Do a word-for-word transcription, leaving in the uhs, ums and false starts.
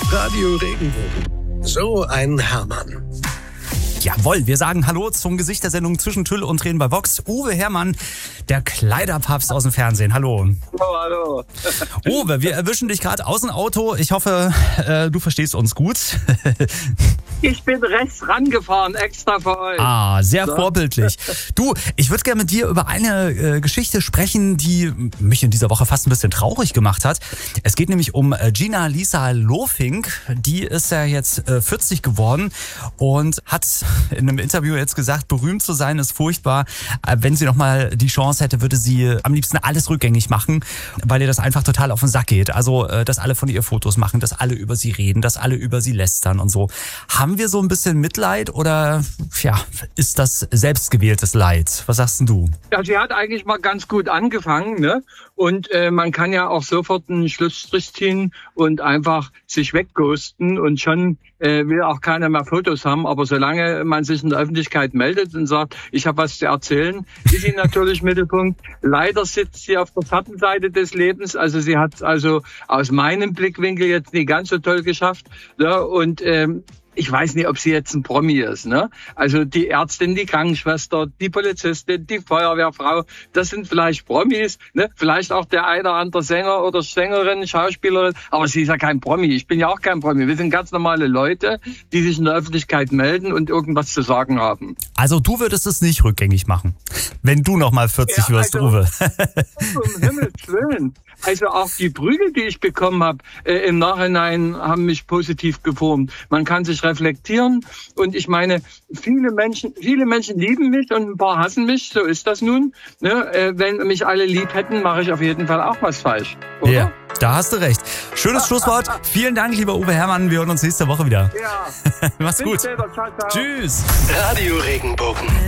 Radio Regenbogen. So ein Hermann. Jawohl, wir sagen Hallo zum Gesicht der Sendung Zwischen Tüll und Tränen bei Vox. Uwe Hermann, der Kleiderpapst aus dem Fernsehen. Hallo. Oh, hallo. Uwe, wir erwischen dich gerade aus dem Auto. Ich hoffe, äh, du verstehst uns gut. Ich bin rechts rangefahren, extra für euch. Ah, sehr so. vorbildlich. Du, ich würde gerne mit dir über eine äh, Geschichte sprechen, die mich in dieser Woche fast ein bisschen traurig gemacht hat. Es geht nämlich um äh, Gina Lisa Lofink. Die ist ja jetzt äh, vierzig geworden und hat in einem Interview jetzt gesagt, berühmt zu sein ist furchtbar. Äh, wenn sie nochmal die Chance hätte, würde sie am liebsten alles rückgängig machen, weil ihr das einfach total auf den Sack geht. Also, äh, dass alle von ihr Fotos machen, dass alle über sie reden, dass alle über sie lästern und so. Haben wir so ein bisschen Mitleid oder ja, ist das selbstgewähltes Leid? Was sagst denn du? Ja, sie hat eigentlich mal ganz gut angefangen, ne? Und äh, man kann ja auch sofort einen Schlussstrich ziehen und einfach sich wegghosten und schon äh, will auch keiner mehr Fotos haben. Aber solange man sich in der Öffentlichkeit meldet und sagt, ich habe was zu erzählen, ist sie natürlich Mittelpunkt. Leider sitzt sie auf der Schattenseite des Lebens. Also sie hat also aus meinem Blickwinkel jetzt nicht ganz so toll geschafft. Ne? Und ähm, ich weiß nicht, ob sie jetzt ein Promi ist, ne? Also die Ärztin, die Krankenschwester, die Polizistin, die Feuerwehrfrau, das sind vielleicht Promis, ne? Vielleicht auch der eine oder andere Sänger oder Sängerin, Schauspielerin, aber sie ist ja kein Promi. Ich bin ja auch kein Promi. Wir sind ganz normale Leute, die sich in der Öffentlichkeit melden und irgendwas zu sagen haben. Also du würdest es nicht rückgängig machen, wenn du noch mal vierzig ja, wirst, also, Uwe. Um Himmels Willen. Also auch die Prügel, die ich bekommen habe, äh, im Nachhinein haben mich positiv geformt. Man kann sich reflektieren und ich meine, viele Menschen, viele Menschen lieben mich und ein paar hassen mich, so ist das nun. Ne? Äh, wenn mich alle lieb hätten, mache ich auf jeden Fall auch was falsch, oder? Ja, da hast du recht. Schönes Schlusswort. Vielen Dank, lieber Uwe Hermann. Wir hören uns nächste Woche wieder. Ja. Mach's Bis gut. später. Ciao, ciao. Tschüss. Radio Regenbogen.